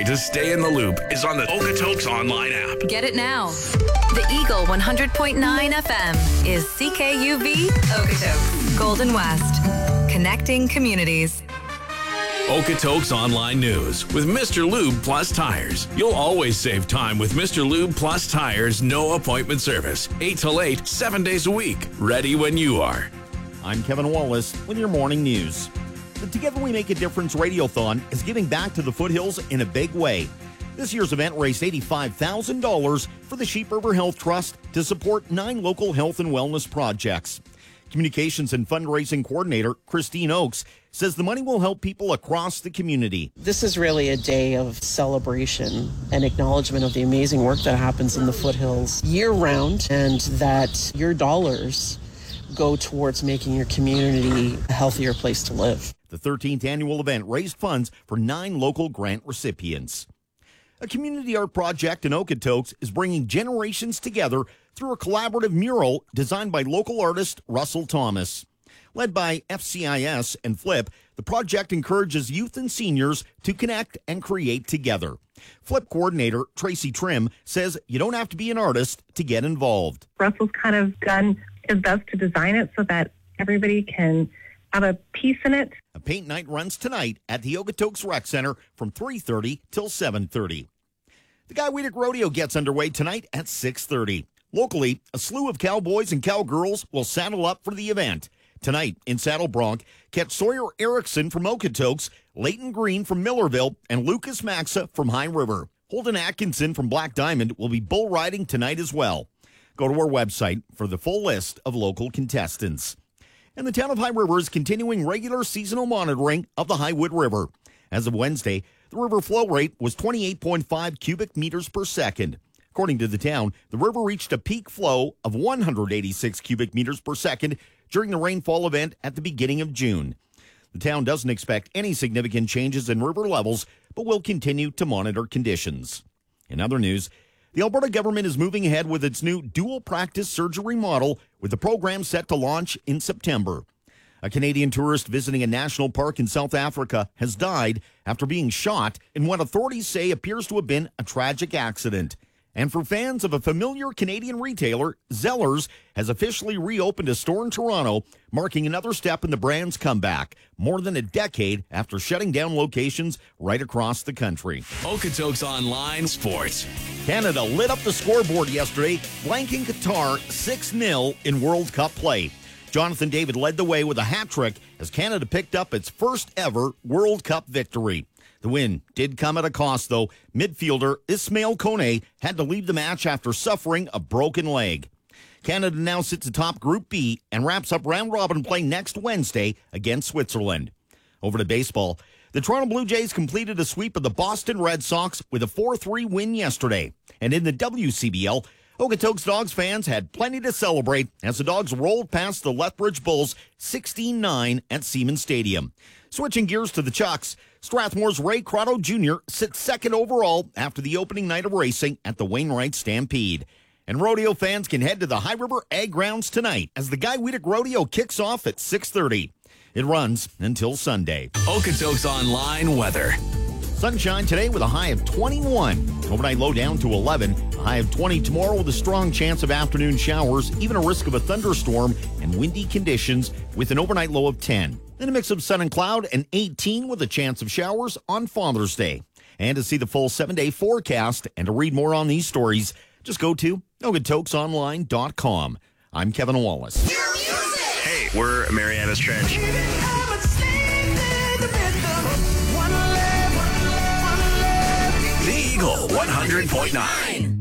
way to stay in the loop is on the Okotoks online app. Get it now. The Eagle 100.9 FM is CKUV Okotoks, Golden West. Connecting communities. Okotoks Online News with Mr. Lube Plus Tires. You'll always save time with Mr. Lube Plus Tires' no appointment service. 8 till 8, 7 days a week. Ready when you are. I'm Kevin Wallace with your morning news. The Together We Make a Difference Radiothon is giving back to the foothills in a big way. This year's event raised $85,000 for the Sheep River Health Trust to support 9 local health and wellness projects. Communications and fundraising coordinator Christine Oakes says the money will help people across the community. This is really a day of celebration and acknowledgement of the amazing work that happens in the foothills year-round, and that your dollars go towards making your community a healthier place to live. The 13th annual event raised funds for 9 local grant recipients. A community art project in Okotoks is bringing generations together through a collaborative mural designed by local artist Russell Thomas. Led by FCIS and Flip, the project encourages youth and seniors to connect and create together. Flip coordinator Tracy Trim says you don't have to be an artist to get involved. Russell's kind of done his best to design it so that everybody can have a piece in it. A paint night runs tonight at the Okotoks Rec Center from 3:30 till 7:30. The Guy Weedick Rodeo gets underway tonight at 6:30. Locally, a slew of cowboys and cowgirls will saddle up for the event. Tonight in Saddle Bronc, catch Sawyer Erickson from Okotoks, Leighton Green from Millerville, and Lucas Maxa from High River. Holden Atkinson from Black Diamond will be bull riding tonight as well. Go to our website for the full list of local contestants. And the town of High River is continuing regular seasonal monitoring of the Highwood River. As of Wednesday, the river flow rate was 28.5 cubic meters per second. According to the town, the river reached a peak flow of 186 cubic meters per second during the rainfall event at the beginning of June. The town doesn't expect any significant changes in river levels, but will continue to monitor conditions. In other news, the Alberta government is moving ahead with its new dual practice surgery model, with the program set to launch in September. A Canadian tourist visiting a national park in South Africa has died after being shot in what authorities say appears to have been a tragic accident. And for fans of a familiar Canadian retailer, Zellers has officially reopened a store in Toronto, marking another step in the brand's comeback, more than a decade after shutting down locations right across the country. Okotoks Online Sports. Canada lit up the scoreboard yesterday, blanking Qatar 6-0 in World Cup play. Jonathan David led the way with a hat trick as Canada picked up its first ever World Cup victory. The win did come at a cost, though. Midfielder Ismail Kone had to leave the match after suffering a broken leg. Canada now sits atop Group B and wraps up round-robin play next Wednesday against Switzerland. Over to baseball. The Toronto Blue Jays completed a sweep of the Boston Red Sox with a 4-3 win yesterday. And in the WCBL, Okotoks Dogs fans had plenty to celebrate as the Dogs rolled past the Lethbridge Bulls 16-9 at Siemens Stadium. Switching gears to the Chucks, Strathmore's Ray Crotto Jr. sits second overall after the opening night of racing at the Wainwright Stampede. And rodeo fans can head to the High River Ag Grounds tonight as the Guy Weedick Rodeo kicks off at 6:30. It runs until Sunday. Okotoks Online Weather. Sunshine today with a high of 21. Overnight low down to 11. A high of 20 tomorrow with a strong chance of afternoon showers, even a risk of a thunderstorm and windy conditions with an overnight low of 10. Then a mix of sun and cloud and 18 with a chance of showers on Father's Day. And to see the full 7-day forecast and to read more on these stories, just go to OkotoksOnline.com. I'm Kevin Wallace. Hey, we're Marianas Trench. The Eagle 100.9.